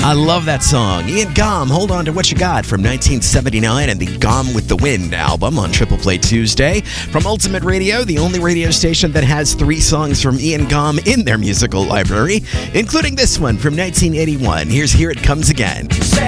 I love that song. Ian Gom, Hold On to What You Got from 1979 and the Gom with the Wind album on Triple Play Tuesday. From Ultimate Radio, the only radio station that has 3 songs from Ian Gom in their musical library, including this one from 1981. Here's Here It Comes Again.